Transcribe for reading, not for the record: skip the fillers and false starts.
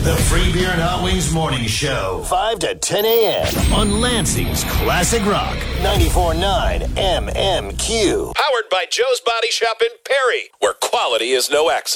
The Free Beer and Hot Wings Morning Show. 5 to 10 a.m. on Lansing's Classic Rock. 94.9 MMQ. Powered by Joe's Body Shop in Perry, where quality is no accident.